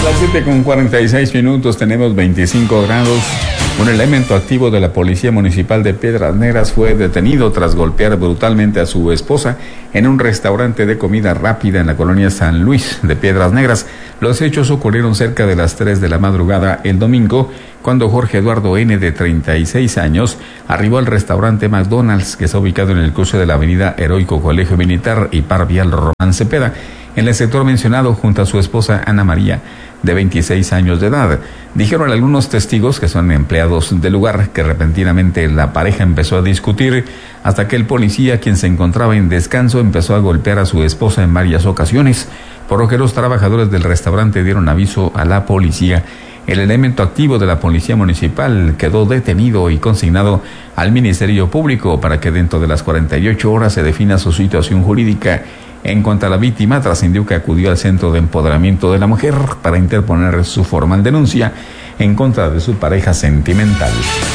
Las 7:46 tenemos 25 grados. Un elemento activo de la Policía Municipal de Piedras Negras fue detenido tras golpear brutalmente a su esposa en un restaurante de comida rápida en la colonia San Luis de Piedras Negras. Los hechos ocurrieron cerca de las 3 de la madrugada el domingo, cuando Jorge Eduardo N., de 36 años, arribó al restaurante McDonald's, que está ubicado en el cruce de la avenida Heroico Colegio Militar y Par Vial Román Cepeda, en el sector mencionado, junto a su esposa Ana María, de 26 años de edad. Dijeron algunos testigos, que son empleados del lugar, que repentinamente la pareja empezó a discutir hasta que el policía, quien se encontraba en descanso, empezó a golpear a su esposa en varias ocasiones, por lo que los trabajadores del restaurante dieron aviso a la policía. El elemento activo de la Policía Municipal quedó detenido y consignado al Ministerio Público para que dentro de las 48 horas se defina su situación jurídica. En cuanto a la víctima, trascendió que acudió al Centro de Empoderamiento de la Mujer para interponer su formal denuncia en contra de su pareja sentimental.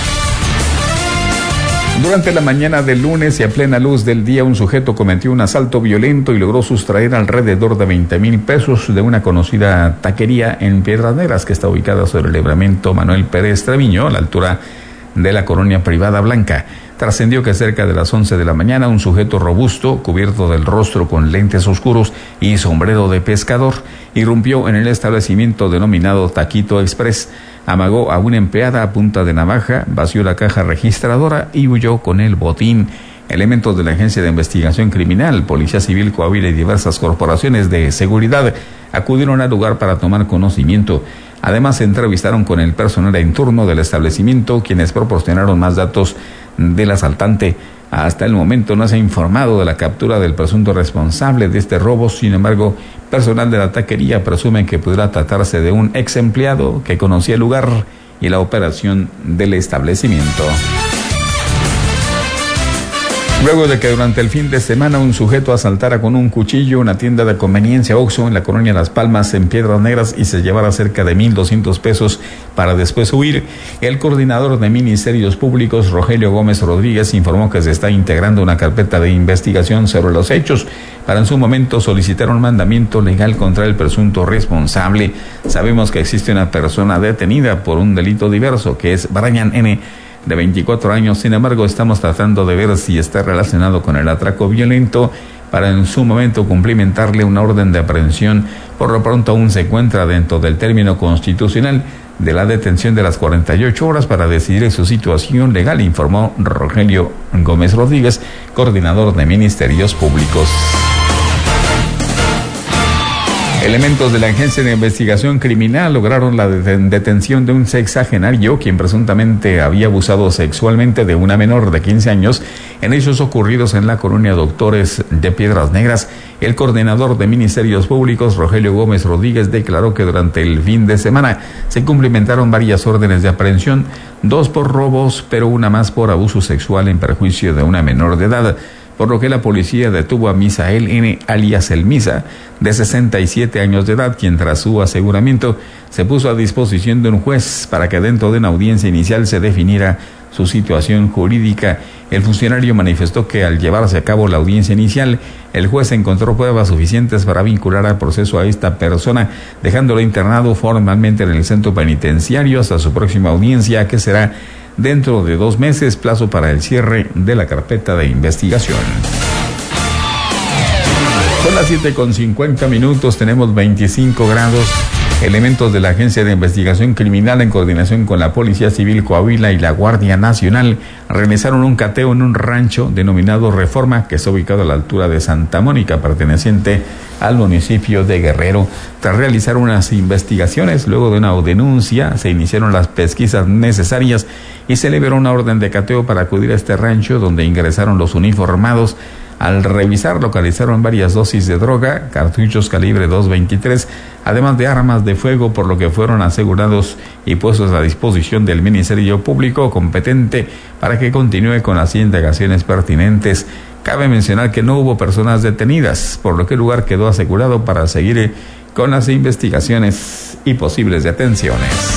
Durante la mañana del lunes y a plena luz del día, un sujeto cometió un asalto violento y logró sustraer alrededor de 20,000 pesos de una conocida taquería en Piedras Negras, que está ubicada sobre el libramiento Manuel Pérez Treviño, a la altura de la colonia privada Blanca. Trascendió que cerca de las 11 de la mañana, un sujeto robusto, cubierto del rostro con lentes oscuros y sombrero de pescador, irrumpió en el establecimiento denominado Taquito Express, amagó a una empleada a punta de navaja, vació la caja registradora y huyó con el botín. Elementos de la Agencia de Investigación Criminal, Policía Civil Coahuila y diversas corporaciones de seguridad acudieron al lugar para tomar conocimiento. Además, se entrevistaron con el personal en turno del establecimiento, quienes proporcionaron más datos del asaltante. Hasta el momento no se ha informado de la captura del presunto responsable de este robo. Sin embargo, personal de la taquería presume que pudiera tratarse de un ex empleado que conocía el lugar y la operación del establecimiento. Luego de que durante el fin de semana un sujeto asaltara con un cuchillo una tienda de conveniencia Oxxo en la colonia Las Palmas en Piedras Negras y se llevara cerca de 1,200 pesos para después huir, el coordinador de Ministerios Públicos, Rogelio Gómez Rodríguez, informó que se está integrando una carpeta de investigación sobre los hechos para en su momento solicitar un mandamiento legal contra el presunto responsable. Sabemos que existe una persona detenida por un delito diverso, que es Brian N., de 24 años, sin embargo estamos tratando de ver si está relacionado con el atraco violento para en su momento cumplimentarle una orden de aprehensión. Por lo pronto aún se encuentra dentro del término constitucional de la detención de las 48 horas para decidir su situación legal, informó Rogelio Gómez Rodríguez, coordinador de Ministerios Públicos. Elementos de la Agencia de Investigación Criminal lograron la detención de un sexagenario quien presuntamente había abusado sexualmente de una menor de 15 años en hechos ocurridos en la colonia Doctores de Piedras Negras. El coordinador de Ministerios Públicos, Rogelio Gómez Rodríguez, declaró que durante el fin de semana se cumplimentaron varias órdenes de aprehensión, 2 por robos, pero una más por abuso sexual en perjuicio de una menor de edad, por lo que la policía detuvo a Misael N., alias El Misa, de 67 años de edad, quien tras su aseguramiento se puso a disposición de un juez para que dentro de una audiencia inicial se definiera su situación jurídica. El funcionario manifestó que al llevarse a cabo la audiencia inicial, el juez encontró pruebas suficientes para vincular al proceso a esta persona, dejándolo internado formalmente en el centro penitenciario hasta su próxima audiencia, que será dentro de 2 meses, plazo para el cierre de la carpeta de investigación. Son las 7:50, tenemos 25 grados. Elementos de la Agencia de Investigación Criminal, en coordinación con la Policía Civil Coahuila y la Guardia Nacional, realizaron un cateo en un rancho denominado Reforma, que está ubicado a la altura de Santa Mónica, perteneciente al municipio de Guerrero. Tras realizar unas investigaciones, luego de una denuncia, se iniciaron las pesquisas necesarias y se liberó una orden de cateo para acudir a este rancho, donde ingresaron los uniformados. Al revisar, localizaron varias dosis de droga, cartuchos calibre .223, además de armas de fuego, por lo que fueron asegurados y puestos a disposición del Ministerio Público competente para que continúe con las indagaciones pertinentes. Cabe mencionar que no hubo personas detenidas, por lo que el lugar quedó asegurado para seguir con las investigaciones y posibles detenciones.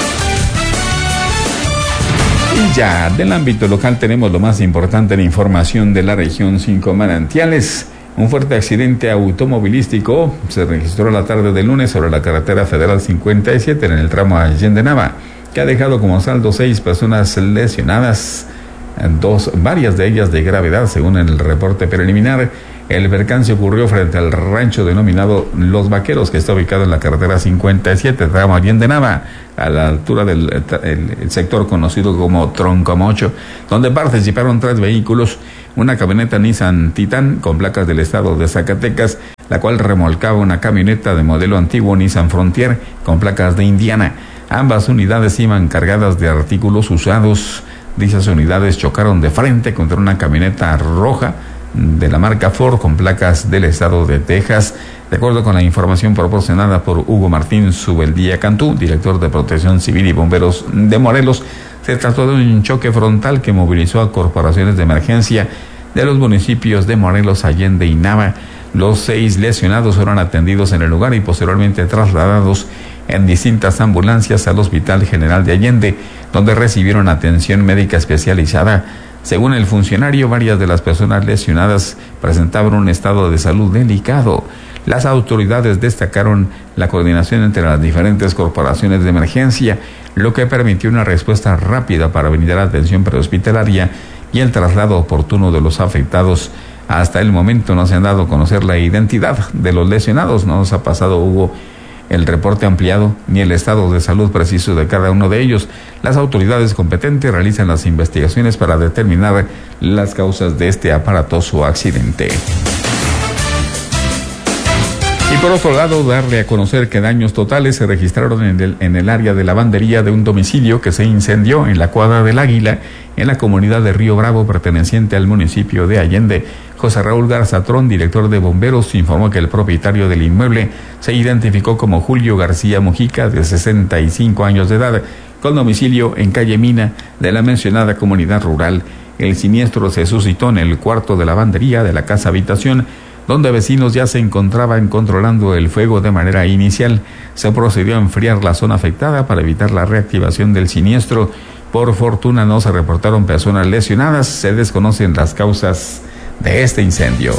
Y ya del ámbito local tenemos lo más importante en información de la región 5 Manantiales. Un fuerte accidente automovilístico se registró la tarde del lunes sobre la carretera federal 57 en el tramo Allende Nava, que ha dejado como saldo 6 personas lesionadas, varias de ellas de gravedad, según el reporte preliminar. El percance ocurrió frente al rancho denominado Los Vaqueros, que está ubicado en la carretera 57, tramo Allende Nava, a la altura del el sector conocido como Troncomocho, donde participaron 3 vehículos, una camioneta Nissan Titan con placas del estado de Zacatecas, la cual remolcaba una camioneta de modelo antiguo Nissan Frontier con placas de Indiana. Ambas unidades iban cargadas de artículos usados. Dichas unidades chocaron de frente contra una camioneta roja de la marca Ford con placas del estado de Texas. De acuerdo con la información proporcionada por Hugo Martín Subeldía Cantú, director de Protección Civil y Bomberos de Morelos, se trató de un choque frontal que movilizó a corporaciones de emergencia de los municipios de Morelos, Allende y Nava. Los 6 lesionados fueron atendidos en el lugar y posteriormente trasladados en distintas ambulancias al Hospital General de Allende, donde recibieron atención médica especializada. Según el funcionario, varias de las personas lesionadas presentaban un estado de salud delicado. Las autoridades destacaron la coordinación entre las diferentes corporaciones de emergencia, lo que permitió una respuesta rápida para brindar atención prehospitalaria y el traslado oportuno de los afectados. Hasta el momento no se han dado a conocer la identidad de los lesionados. No nos ha pasado, Hugo, el reporte ampliado ni el estado de salud preciso de cada uno de ellos. Las autoridades competentes realizan las investigaciones para determinar las causas de este aparatoso accidente. Y por otro lado, darle a conocer que daños totales se registraron en el área de lavandería de un domicilio que se incendió en la Cuadra del Águila, en la comunidad de Río Bravo, perteneciente al municipio de Allende. José Raúl Garzatrón, director de bomberos, informó que el propietario del inmueble se identificó como Julio García Mujica, de 65 años de edad, con domicilio en calle Mina de la mencionada comunidad rural. El siniestro se suscitó en el cuarto de lavandería de la casa habitación, donde vecinos ya se encontraban controlando el fuego de manera inicial. Se procedió a enfriar la zona afectada para evitar la reactivación del siniestro. Por fortuna no se reportaron personas lesionadas. Se desconocen las causas de este incendio.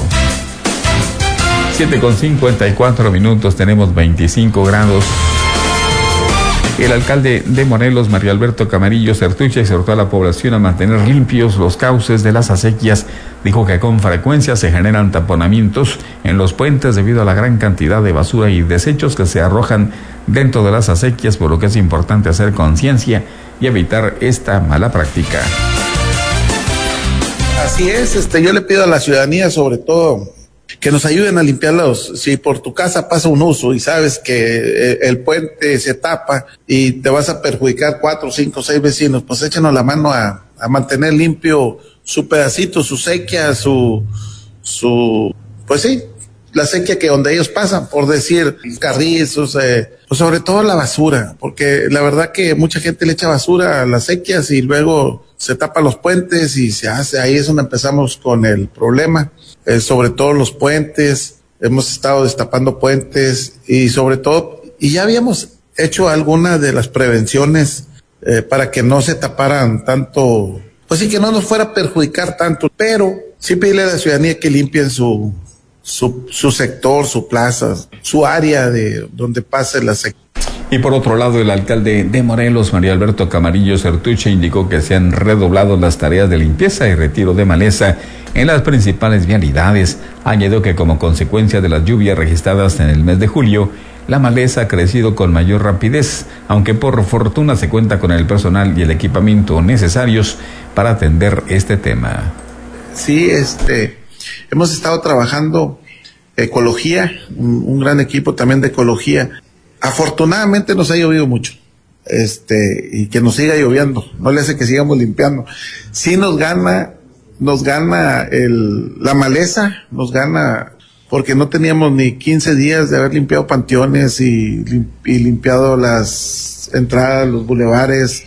7:54, tenemos 25 grados. El alcalde de Morelos, Mario Alberto Camarillo Certuche, exhortó a la población a mantener limpios los cauces de las acequias. Dijo que con frecuencia se generan taponamientos en los puentes debido a la gran cantidad de basura y desechos que se arrojan dentro de las acequias, por lo que es importante hacer conciencia y evitar esta mala práctica. Así es, yo le pido a la ciudadanía, sobre todo, que nos ayuden a limpiarlos. Si por tu casa pasa un uso y sabes que el puente se tapa y te vas a perjudicar 4, 5, 6 vecinos, pues échenos la mano a mantener limpio su pedacito, su sequía, pues sí, la sequía que donde ellos pasan, por decir, carrizos, pues sobre todo la basura, porque la verdad que mucha gente le echa basura a las sequías y luego se tapan los puentes y se hace, ahí es donde empezamos con el problema. Sobre todo los puentes, hemos estado destapando puentes y sobre todo, y ya habíamos hecho algunas de las prevenciones para que no se taparan tanto, pues sí, que no nos fuera a perjudicar tanto, pero sí pedirle a la ciudadanía que limpien su sector, su plaza, su área de donde pase la sequía. Y por otro lado, el alcalde de Morelos, Mario Alberto Camarillo Certuche, indicó que se han redoblado las tareas de limpieza y retiro de maleza en las principales vialidades. Añadió que como consecuencia de las lluvias registradas en el mes de julio, la maleza ha crecido con mayor rapidez, aunque por fortuna se cuenta con el personal y el equipamiento necesarios para atender este tema. Sí, hemos estado trabajando ecología, un gran equipo también de ecología. Afortunadamente nos ha llovido mucho, y que nos siga lloviendo, no le hace que sigamos limpiando. Sí nos gana la maleza, nos gana, porque no teníamos ni 15 días de haber limpiado panteones y limpiado las entradas, los bulevares,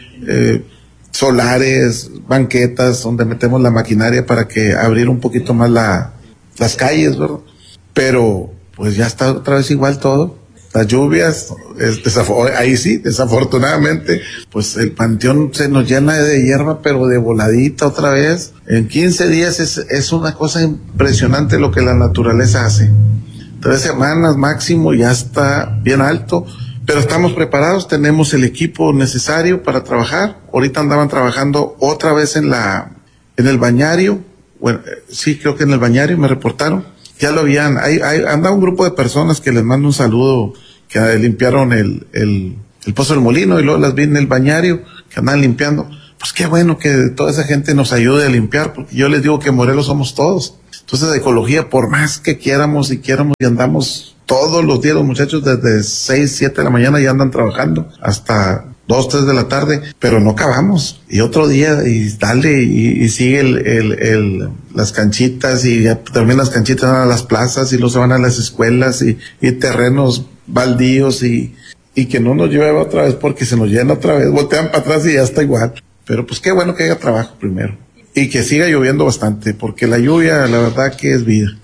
solares, banquetas, donde metemos la maquinaria para que abrir un poquito más las calles, ¿verdad? Pero pues ya está otra vez igual todo. las lluvias, ahí sí, desafortunadamente, pues el panteón se nos llena de hierba, pero de voladita otra vez. En 15 días es una cosa impresionante lo que la naturaleza hace. 3 semanas máximo ya está bien alto, pero estamos preparados, tenemos el equipo necesario para trabajar. Ahorita andaban trabajando otra vez en el bañario. Bueno, sí, creo que en el bañario me reportaron. Ya lo habían, anda un grupo de personas que les mando un saludo, que limpiaron el Pozo del Molino, y luego las vi en el bañario, que andan limpiando. Pues qué bueno que toda esa gente nos ayude a limpiar, porque yo les digo que Morelos somos todos. Entonces, de ecología, por más que quieramos y andamos todos los días, los muchachos desde 6, 7 de la mañana ya andan trabajando hasta 2, 3 de la tarde, pero no acabamos. Y otro día, y dale, y sigue las canchitas, y ya también las canchitas van a las plazas, y luego se van a las escuelas, y terrenos baldíos, y que no nos llueva otra vez, porque se nos llena otra vez, voltean para atrás y ya está igual. Pero pues qué bueno que haya trabajo primero. Y que siga lloviendo bastante, porque la lluvia, la verdad que es vida.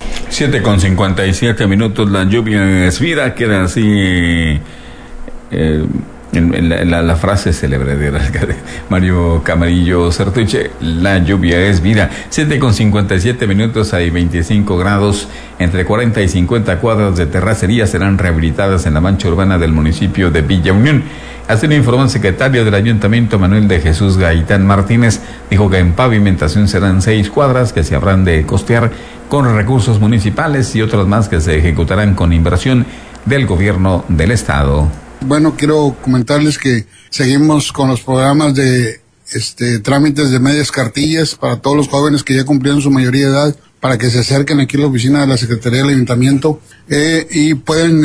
7:57, la lluvia es vida, queda así en la frase célebre de Mario Camarillo Sertuche, la lluvia es vida. 7:57, hay 25 grados, entre 40 y 50 cuadras de terracería serán rehabilitadas en la mancha urbana del municipio de Villa Unión. Así lo informó el secretario del Ayuntamiento, Manuel de Jesús Gaitán Martínez. Dijo que en pavimentación serán 6 cuadras que se habrán de costear con recursos municipales y otras más que se ejecutarán con inversión del gobierno del estado. Bueno, quiero comentarles que seguimos con los programas de trámites de medias cartillas para todos los jóvenes que ya cumplieron su mayoría de edad, para que se acerquen aquí a la oficina de la Secretaría del Ayuntamiento y pueden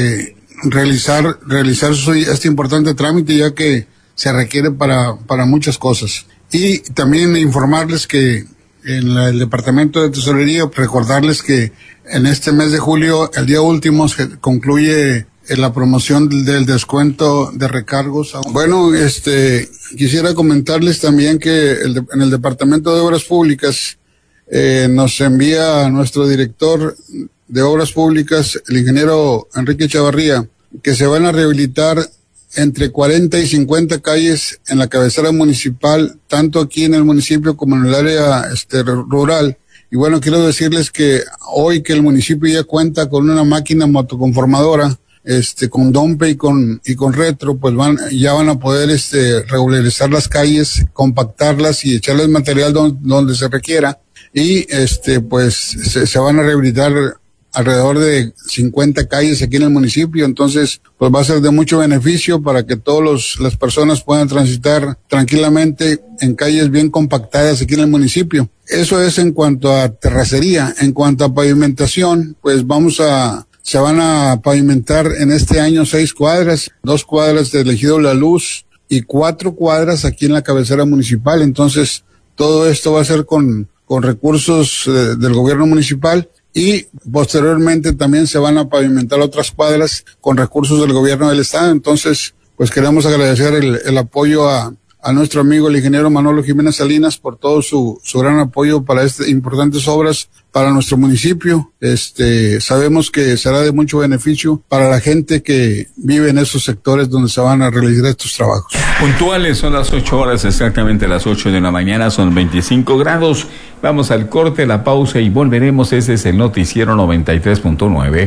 realizar este importante trámite, ya que se requiere para muchas cosas. Y también informarles que en el Departamento de Tesorería, recordarles que en este mes de julio, el día último, se concluye la promoción del descuento de recargos. Bueno, quisiera comentarles también que en el Departamento de Obras Públicas nos envía nuestro director de Obras Públicas, el ingeniero Enrique Chavarría, que se van a rehabilitar entre 40 y 50 calles en la cabecera municipal, tanto aquí en el municipio como en el área rural. Y bueno, quiero decirles que hoy que el municipio ya cuenta con una máquina motoconformadora, con Dompe y con Retro, pues ya van a poder regularizar las calles, compactarlas y echarles material donde se requiera. Y pues se van a rehabilitar alrededor de 50 calles aquí en el municipio. Entonces pues va a ser de mucho beneficio para que todas las personas puedan transitar tranquilamente en calles bien compactadas aquí en el municipio. Eso es en cuanto a terracería. En cuanto a pavimentación, pues se van a pavimentar en este año 6 cuadras, 2 cuadras de Ejido La Luz y 4 cuadras aquí en la cabecera municipal. Entonces todo esto va a ser con recursos del gobierno municipal. Y posteriormente también se van a pavimentar otras cuadras con recursos del gobierno del estado. Entonces, pues queremos agradecer el apoyo a nuestro amigo el ingeniero Manolo Jiménez Salinas por todo su gran apoyo para importantes obras para nuestro municipio. Sabemos que será de mucho beneficio para la gente que vive en esos sectores donde se van a realizar estos trabajos. Puntuales, son las 8 horas, exactamente las 8 de la mañana, son 25 grados. Vamos al corte, la pausa y volveremos. Ese es el Noticiero 93.9.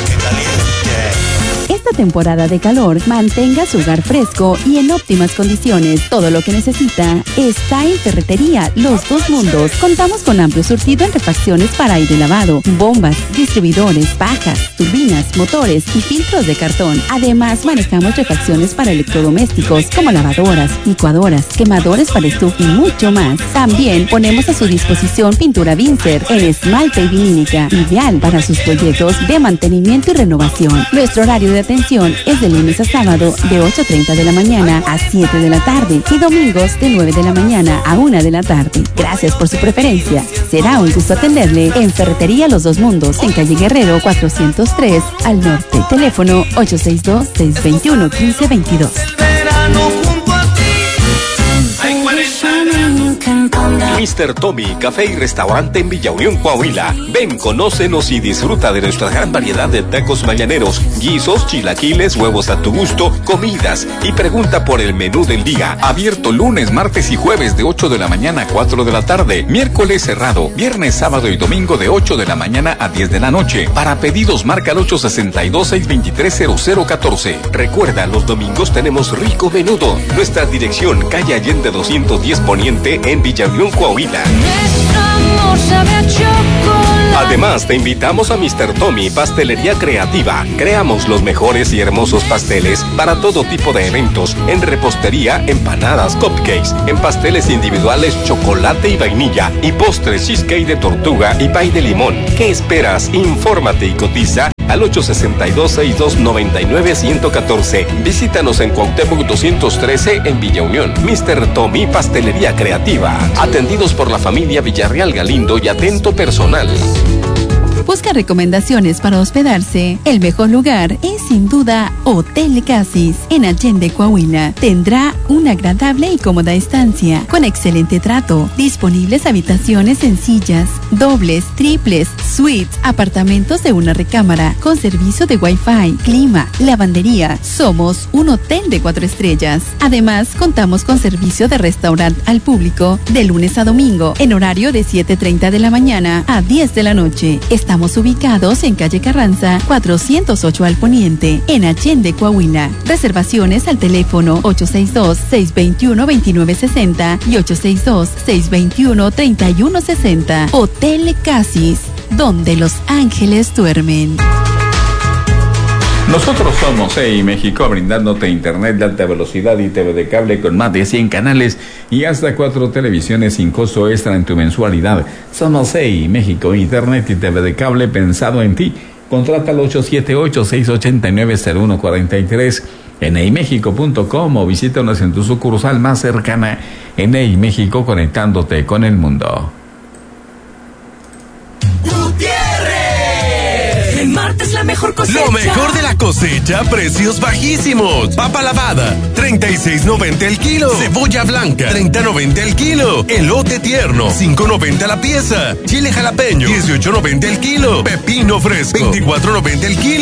Esta temporada de calor, mantenga su hogar fresco y en óptimas condiciones. Todo lo que necesita está en Ferretería Los Dos Mundos. Contamos con amplio surtido en refacciones para aire lavado, bombas, distribuidores, pajas, turbinas, motores y filtros de cartón. Además, manejamos refacciones para electrodomésticos como lavadoras, licuadoras, quemadores para estufa y mucho más. También ponemos a su disposición pintura Vincer en esmalte y vinílica, ideal para sus proyectos de mantenimiento y renovación. Nuestro horario de atención es de lunes a sábado de 8:30 de la mañana a 7 de la tarde y domingos de 9 de la mañana a 1 de la tarde. Gracias por su preferencia. Será un gusto atenderle en Ferretería Los Dos Mundos, en calle Guerrero 403 al norte. Teléfono 862-621-1522. Mr. Tommy, café y restaurante en Villa Unión, Coahuila. Ven, conócenos y disfruta de nuestra gran variedad de tacos mañaneros, guisos, chilaquiles, huevos a tu gusto, comidas y pregunta por el menú del día. Abierto lunes, martes y jueves de 8 de la mañana a 4 de la tarde. Miércoles cerrado. Viernes, sábado y domingo de 8 de la mañana a 10 de la noche. Para pedidos marca el 862-623-0014. Recuerda, los domingos tenemos rico menudo. Nuestra dirección, calle Allende 210 Poniente en Villa Unión, Coahuila. Además, te invitamos a Mr. Tommy, Pastelería Creativa. Creamos los mejores y hermosos pasteles para todo tipo de eventos, en repostería, empanadas, cupcakes, en pasteles individuales, chocolate y vainilla, y postres, cheesecake de tortuga y pay de limón. ¿Qué esperas? Infórmate y cotiza al 862-6299-114. Visítanos en Cuauhtémoc 213 en Villa Unión. Mr. Tommy, Pastelería Creativa. Atendidos por la familia Villarreal Galindo y atento personal. Busca recomendaciones para hospedarse. El mejor lugar es sin duda Hotel Casis en Allende, Coahuila. Tendrá una agradable y cómoda estancia con excelente trato. Disponibles habitaciones sencillas, dobles, triples, suites, apartamentos de una recámara con servicio de Wi-Fi, clima, lavandería. Somos un hotel de 4 estrellas. Además, contamos con servicio de restaurante al público de lunes a domingo en horario de 7:30 de la mañana a 10 de la noche. Estamos ubicados en calle Carranza, 408 al poniente, en Allende, Coahuila. Reservaciones al teléfono 862-621-2960 y 862-621-3160. Hotel Casis, donde los ángeles duermen. Nosotros somos CI México, brindándote internet de alta velocidad y TV de cable con más de 100 canales y hasta 4 televisiones sin costo extra en tu mensualidad. Somos CI México, internet y TV de cable pensado en ti. Contrata al 878-689-0143 en eimexico.com o visítanos en tu sucursal más cercana. En EI México, conectándote con el mundo. En Martes la mejor cosecha. Lo mejor de la cosecha, precios bajísimos. Papa lavada, 36.90 el kilo. Cebolla blanca, 30.90 el kilo. Elote tierno, 5.90 la pieza. Chile jalapeño, 18.90 el kilo. Pepino fresco, 24.90 el kilo.